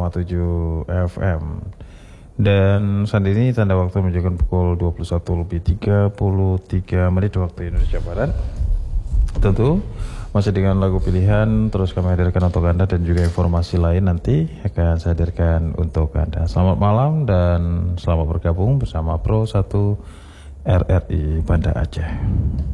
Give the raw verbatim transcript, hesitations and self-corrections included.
koma tujuh F M. Dan saat ini tanda waktu menunjukkan pukul dua puluh satu lebih tiga puluh tiga menit waktu Indonesia Barat. Tentu masih dengan lagu pilihan terus kami hadirkan untuk Anda, dan juga informasi lain nanti akan saya hadirkan untuk Anda. Selamat malam dan selamat bergabung bersama Pro satu R R I Banda Aceh.